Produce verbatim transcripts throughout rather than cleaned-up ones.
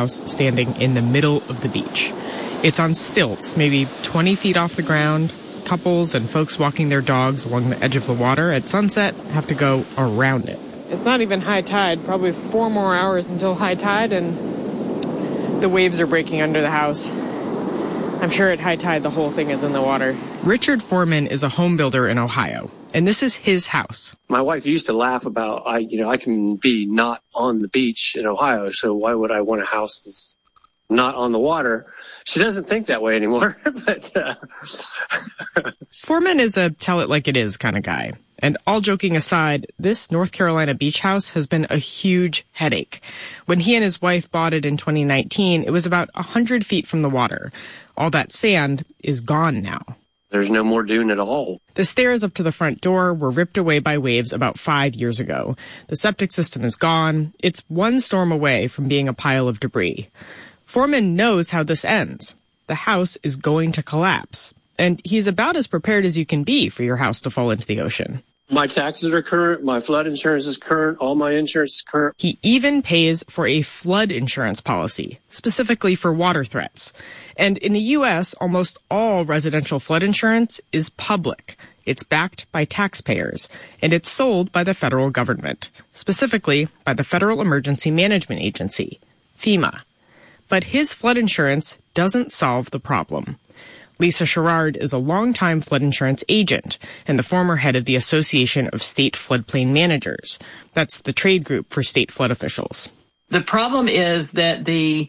house standing in the middle of the beach. It's on stilts, maybe twenty feet off the ground. Couples and folks walking their dogs along the edge of the water at sunset have to go around it. It's not even high tide, probably four more hours until high tide, and the waves are breaking under the house. I'm sure at high tide the whole thing is in the water. Richard Foreman is a home builder in Ohio, and this is his house. My wife used to laugh about, I, you know, I can be not on the beach in Ohio, so why would I want a house that's not on the water? She doesn't think that way anymore. but uh... Foreman is a tell-it-like-it-is kind of guy. And all joking aside, this North Carolina beach house has been a huge headache. When he and his wife bought it in twenty nineteen, it was about one hundred feet from the water. All that sand is gone now. There's no more dune at all. The stairs up to the front door were ripped away by waves about five years ago. The septic system is gone. It's one storm away from being a pile of debris. Foreman knows how this ends. The house is going to collapse. And he's about as prepared as you can be for your house to fall into the ocean. My taxes are current. My flood insurance is current. All my insurance is current. He even pays for a flood insurance policy, specifically for water threats. And in the U S, almost all residential flood insurance is public. It's backed by taxpayers, and it's sold by the federal government, specifically by the Federal Emergency Management Agency, FEMA. But his flood insurance doesn't solve the problem. Lisa Sherrard is a longtime flood insurance agent and the former head of the Association of State Floodplain Managers. That's the trade group for state flood officials. The problem is that the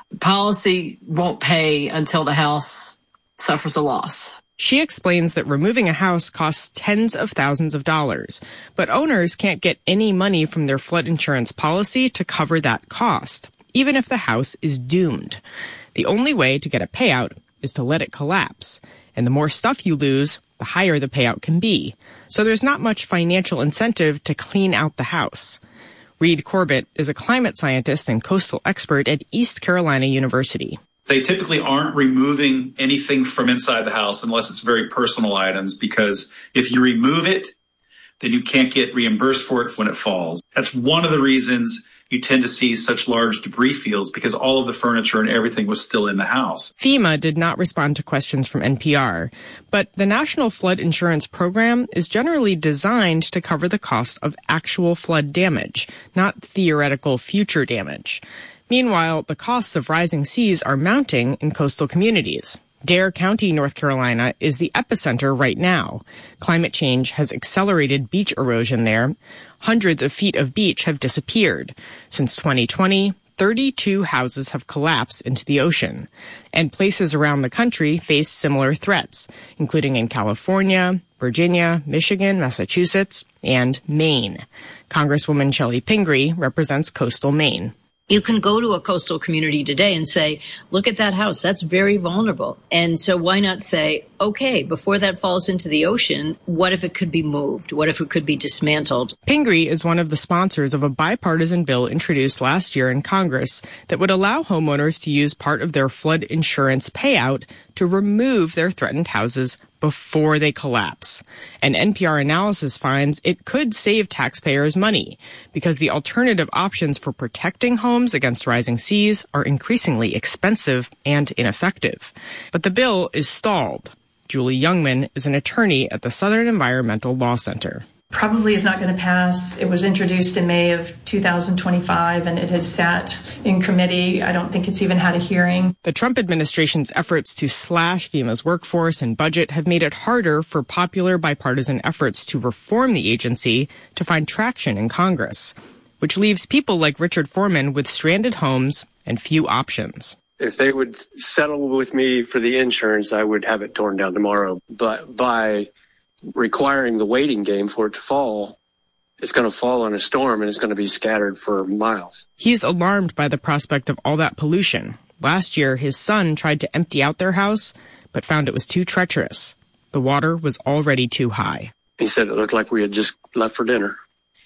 policy won't pay until the house suffers a loss. She explains that removing a house costs tens of thousands of dollars, but owners can't get any money from their flood insurance policy to cover that cost, even if the house is doomed. The only way to get a payout is to let it collapse. And the more stuff you lose, the higher the payout can be. So there's not much financial incentive to clean out the house. Reed Corbett is a climate scientist and coastal expert at East Carolina University. They typically aren't removing anything from inside the house unless it's very personal items, because if you remove it, then you can't get reimbursed for it when it falls. That's one of the reasons you tend to see such large debris fields, because all of the furniture and everything was still in the house. FEMA did not respond to questions from N P R, but the National Flood Insurance Program is generally designed to cover the cost of actual flood damage, not theoretical future damage. Meanwhile, the costs of rising seas are mounting in coastal communities. Dare County, North Carolina, is the epicenter right now. Climate change has accelerated beach erosion there. Hundreds of feet of beach have disappeared. Since twenty twenty, thirty-two houses have collapsed into the ocean. And places around the country face similar threats, including in California, Virginia, Michigan, Massachusetts, and Maine. Congresswoman Chellie Pingree represents coastal Maine. You can go to a coastal community today and say, look at that house, that's very vulnerable. And so why not say, okay, before that falls into the ocean, what if it could be moved? What if it could be dismantled? Pingree is one of the sponsors of a bipartisan bill introduced last year in Congress that would allow homeowners to use part of their flood insurance payout to remove their threatened houses before they collapse. An N P R analysis finds it could save taxpayers money because the alternative options for protecting homes against rising seas are increasingly expensive and ineffective. But the bill is stalled. Julie Youngman is an attorney at the Southern Environmental Law Center. Probably is not going to pass. It was introduced in May of two thousand twenty-five, and it has sat in committee. I don't think it's even had a hearing. The Trump administration's efforts to slash FEMA's workforce and budget have made it harder for popular bipartisan efforts to reform the agency to find traction in Congress, which leaves people like Richard Foreman with stranded homes and few options. If they would settle with me for the insurance, I would have it torn down tomorrow. But by requiring the waiting game for it to fall, it's going to fall in a storm and it's going to be scattered for miles. He's alarmed by the prospect of all that pollution. Last year, his son tried to empty out their house, but found it was too treacherous. The water was already too high. He said it looked like we had just left for dinner.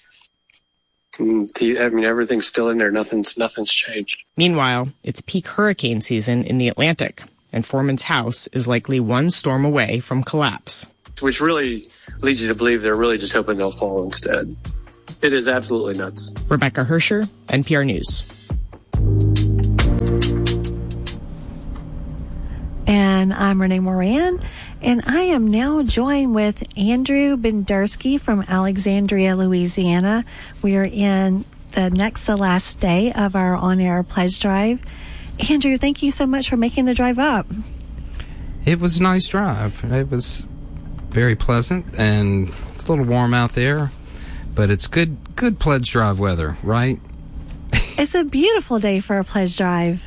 I mean, everything's still in there. Nothing's, nothing's changed. Meanwhile, it's peak hurricane season in the Atlantic, and Foreman's house is likely one storm away from collapse. Which really leads you to believe they're really just hoping they'll fall instead. It is absolutely nuts. Rebecca Hersher, N P R News. And I'm Renee Moran, and I am now joined with Andrew Bendersky from Alexandria, Louisiana. We are in the next to last day of our on-air pledge drive. Andrew, thank you so much for making the drive up. It was a nice drive. It was very pleasant, and it's a little warm out there, but it's good, good pledge drive weather, right? It's a beautiful day for a pledge drive.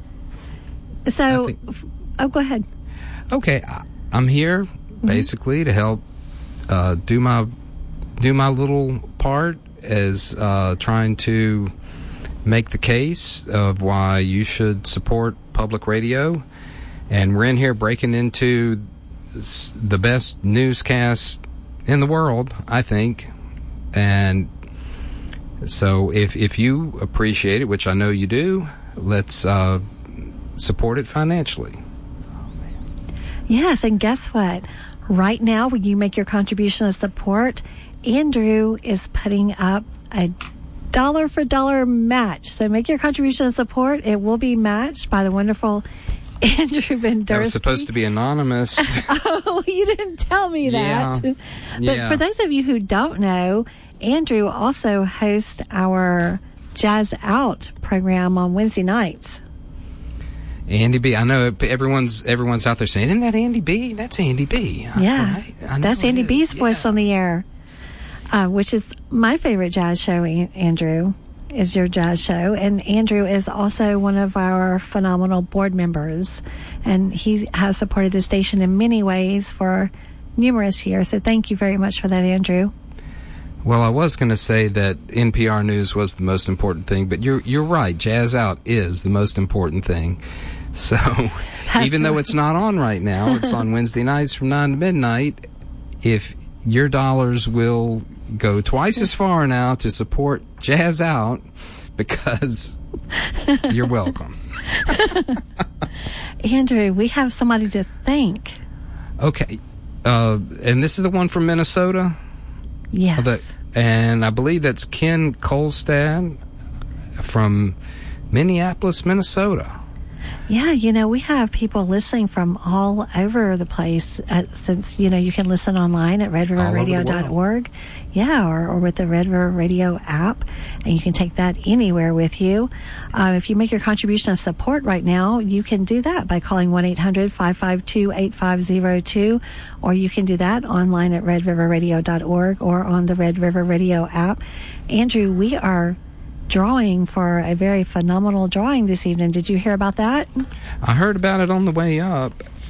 So, think, oh, go ahead. Okay, I'm here mm-hmm. basically to help uh, do my do my little part as uh, trying to make the case of why you should support public radio. And we're in here breaking into the best newscast in the world, I think. And so if if you appreciate it, which I know you do, let's uh, support it financially. Yes, and guess what? Right now, when you make your contribution of support, Andrew is putting up a dollar for dollar match. So make your contribution of support. It will be matched by the wonderful Andrew Bendersky. That was supposed to be anonymous. Oh, you didn't tell me that. Yeah. But yeah. for those of you who don't know, Andrew also hosts our Jazz Out program on Wednesday nights. Andy B. I know everyone's everyone's out there saying, isn't that Andy B? That's Andy B. Yeah, right? I know that's Andy is. B's voice yeah. on the air, uh, which is my favorite jazz show, Andrew, is your jazz show. And Andrew is also one of our phenomenal board members, and he has supported the station in many ways for numerous years. So thank you very much for that, Andrew. Well, I was going to say that N P R News was the most important thing, but you're you're right. Jazz Out is the most important thing. So That's even though right. it's not on right now, it's on Wednesday nights from nine to midnight. If your dollars will go twice as far now to support Jazz Out, because you're welcome. Andrew, we have somebody to thank. Okay. Uh, and this is the one from Minnesota? Yes. The, and I believe that's Ken Kolstad from Minneapolis, Minnesota. Yeah, you know, we have people listening from all over the place uh, since, you know, you can listen online at red river radio dot org. Yeah, or, or with the Red River Radio app, and you can take that anywhere with you. Uh, if you make your contribution of support right now, you can do that by calling one eight hundred five five two eight five zero two, or you can do that online at red river radio dot org or on the Red River Radio app. Andrew, we are drawing for a very phenomenal drawing this evening. Did you hear about that? I heard about it on the way up.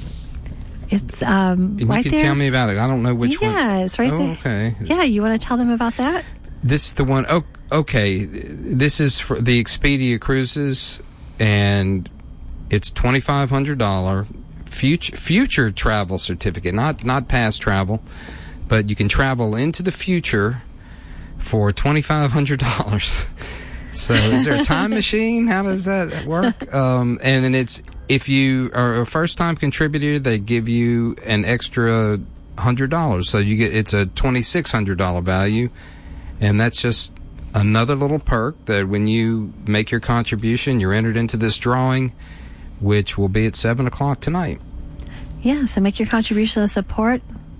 It's um, and right you can there. Tell me about it. I don't know which yeah, one. Yeah, it's right oh, there. Okay. Yeah, you want to tell them about that? This is the one. Oh, okay. This is for the Expedia Cruises, and it's twenty-five hundred dollars future future travel certificate, not not past travel, but you can travel into the future for twenty-five hundred dollars. So is there a time machine? How does that work? Um, and then it's, if you are a first-time contributor, they give you an extra one hundred dollars. So you get, it's a twenty-six hundred dollars value. And that's just another little perk that when you make your contribution, you're entered into this drawing, which will be at seven o'clock tonight. Yeah, so make your contribution of support.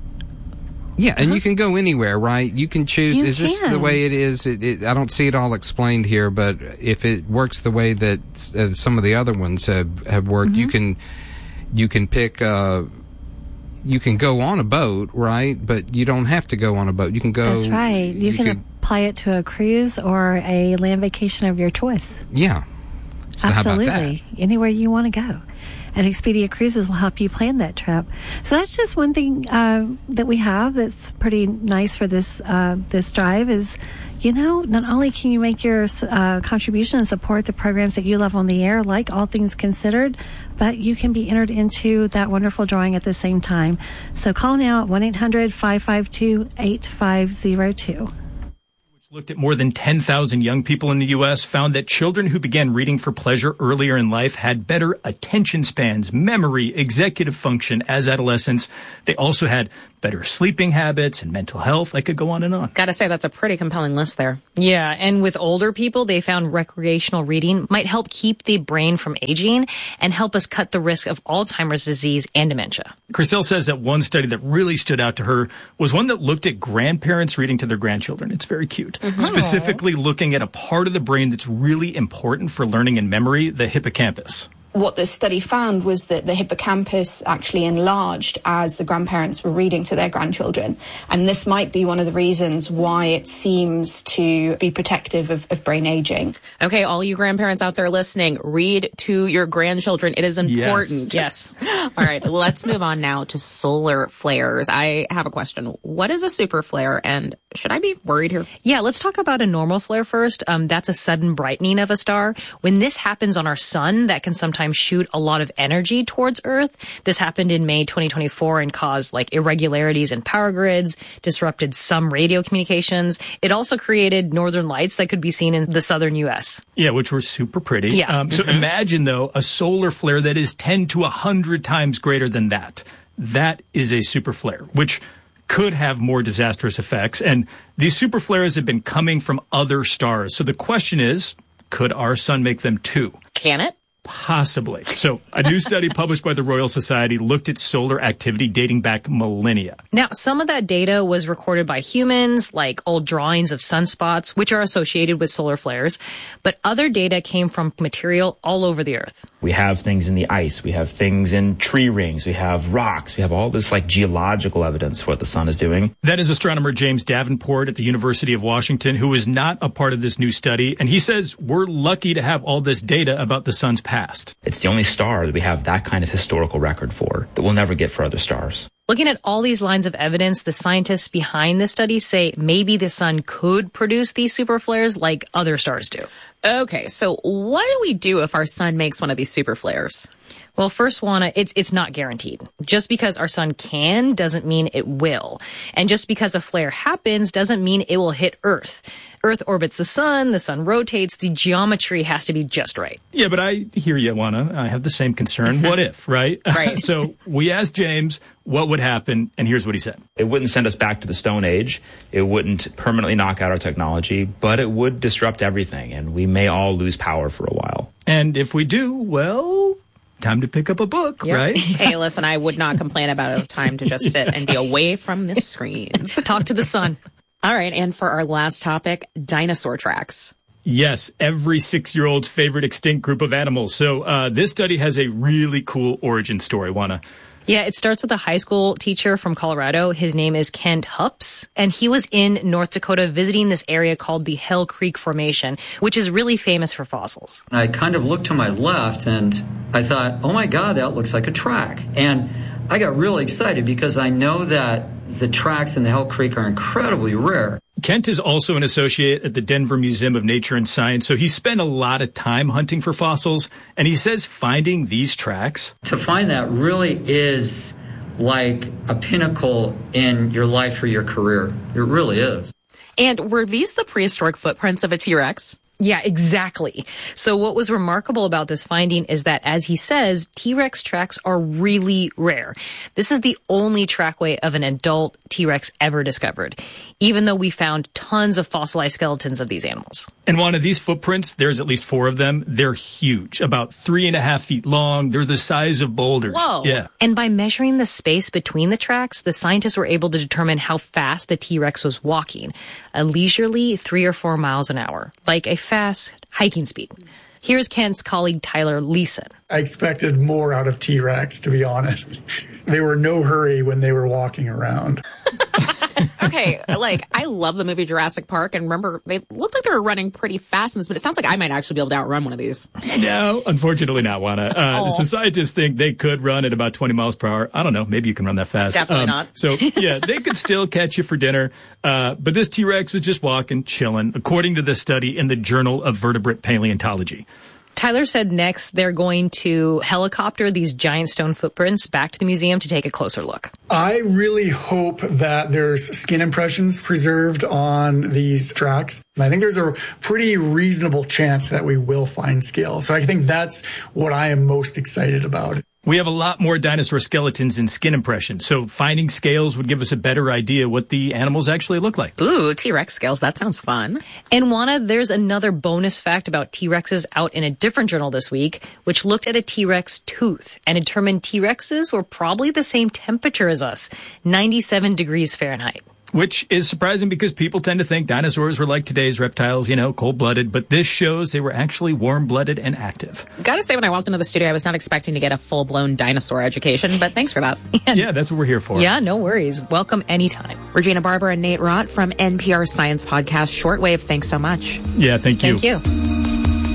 Yeah, and uh-huh. you can go anywhere, right? You can choose. You is this can. the way it is? It, it, I don't see it all explained here, but if it works the way that uh, some of the other ones have, have worked, mm-hmm. you can you can pick. Uh, you can go on a boat, right? But you don't have to go on a boat. You can go. That's right. You, you can could, apply it to a cruise or a land vacation of your choice. Yeah. So absolutely. How about that? Anywhere you want to go. And Expedia Cruises will help you plan that trip. So that's just one thing uh, that we have that's pretty nice for this uh, this drive is, you know, not only can you make your uh, contribution and support the programs that you love on the air, like All Things Considered, but you can be entered into that wonderful drawing at the same time. So call now at one eight hundred five five two eight five zero two. Looked at more than ten thousand young people in the U S, found that children who began reading for pleasure earlier in life had better attention spans, memory, executive function as adolescents. They also had better better sleeping habits and mental health. I could go on and on. Gotta say, that's a pretty compelling list there. Yeah, and with older people, they found recreational reading might help keep the brain from aging and help us cut the risk of Alzheimer's disease and dementia. Chriselle says that one study that really stood out to her was one that looked at grandparents reading to their grandchildren. It's very cute. Mm-hmm. Specifically looking at a part of the brain that's really important for learning and memory, the hippocampus. What this study found was that the hippocampus actually enlarged as the grandparents were reading to their grandchildren. And this might be one of the reasons why it seems to be protective of, of brain aging. Okay, all you grandparents out there listening, read to your grandchildren. It is important. Yes. yes. All right, let's move on now to solar flares. I have a question. What is a super flare, and should I be worried here? Yeah, let's talk about a normal flare first. Um, that's a sudden brightening of a star. When this happens on our sun, that can sometimes shoot a lot of energy towards Earth. This happened in May twenty twenty-four and caused like irregularities in power grids, disrupted some radio communications. It also created northern lights that could be seen in the southern U S. Yeah, which were super pretty. Yeah. Um, so Mm-hmm. imagine, though, a solar flare that is ten to one hundred times greater than that. That is a super flare, which could have more disastrous effects. And these super flares have been coming from other stars. So the question is, could our sun make them too? Can it? Possibly. So a new study published by the Royal Society looked at solar activity dating back millennia. Now, some of that data was recorded by humans, like old drawings of sunspots, which are associated with solar flares. But other data came from material all over the Earth. We have things in the ice. We have things in tree rings. We have rocks. We have all this like geological evidence for what the sun is doing. That is astronomer James Davenport at the University of Washington, who is not a part of this new study. And he says we're lucky to have all this data about the sun's past. It's the only star that we have that kind of historical record for that we'll never get for other stars. Looking at all these lines of evidence, the scientists behind this study say maybe the sun could produce these super flares like other stars do. Okay, so what do we do if our sun makes one of these super flares? Well, first, Juana, it's it's not guaranteed. Just because our sun can doesn't mean it will. And just because a flare happens doesn't mean it will hit Earth. Earth orbits the sun, the sun rotates, the geometry has to be just right. Yeah, but I hear you, Juana. I have the same concern. What if, right? Right. So we asked James what would happen, and here's what he said. It wouldn't send us back to the Stone Age. It wouldn't permanently knock out our technology, but it would disrupt everything, and we may all lose power for a while. And if we do, well, time to pick up a book, Yep. right? Hey, listen, I would not complain about a time to just sit and be away from the screens. Talk to the sun. All right, and for our last topic, dinosaur tracks. Yes, every six-year-old's favorite extinct group of animals. So uh, this study has a really cool origin story, Juana. Yeah, it starts with a high school teacher from Colorado. His name is Kent Hups, and he was in North Dakota visiting this area called the Hell Creek Formation, which is really famous for fossils. I kind of looked to my left and I thought, oh my God, that looks like a track. And I got really excited because I know that the tracks in the Hell Creek are incredibly rare. Kent is also an associate at the Denver Museum of Nature and Science, so he spent a lot of time hunting for fossils, and he says finding these tracks... To find that really is like a pinnacle in your life or your career. It really is. And were these the prehistoric footprints of a T-Rex? Yeah, exactly. So what was remarkable about this finding is that, as he says, T-Rex tracks are really rare. This is the only trackway of an adult T-Rex ever discovered, even though we found tons of fossilized skeletons of these animals. And one of these footprints, there's at least four of them. They're huge, about three and a half feet long. They're the size of boulders. Whoa. Yeah. And by measuring the space between the tracks, the scientists were able to determine how fast the T-Rex was walking, a leisurely three or four miles an hour, like a fast hiking speed. Here's Kent's colleague Tyler Leeson. I expected more out of T-Rex, to be honest. They were no hurry when they were walking around. Okay, like, I love the movie Jurassic Park, and remember, they looked like they were running pretty fast in this, but it sounds like I might actually be able to outrun one of these. No, unfortunately not, Juana. Uh, so scientists think they could run at about twenty miles per hour. I don't know. Maybe you can run that fast. Definitely um, not. So, yeah, they could still catch you for dinner. Uh, but this T-Rex was just walking, chilling, according to this study in the Journal of Vertebrate Paleontology. Tyler said next they're going to helicopter these giant stone footprints back to the museum to take a closer look. I really hope that there's skin impressions preserved on these tracks. And I think there's a pretty reasonable chance that we will find scale. So I think that's what I am most excited about. We have a lot more dinosaur skeletons and skin impressions, so finding scales would give us a better idea what the animals actually look like. Ooh, T-Rex scales. That sounds fun. And Juana, there's another bonus fact about T-Rexes out in a different journal this week, which looked at a T-Rex tooth and determined T-Rexes were probably the same temperature as us, ninety-seven degrees Fahrenheit. Which is surprising because people tend to think dinosaurs were like today's reptiles, you know, cold-blooded, but this shows they were actually warm-blooded and active. Gotta say, when I walked into the studio, I was not expecting to get a full-blown dinosaur education, but thanks for that. Yeah, that's what we're here for. Yeah, no worries. Welcome anytime. Regina Barber and Nate Rott from N P R Science Podcast Shortwave, thanks so much. Yeah, thank you. Thank you.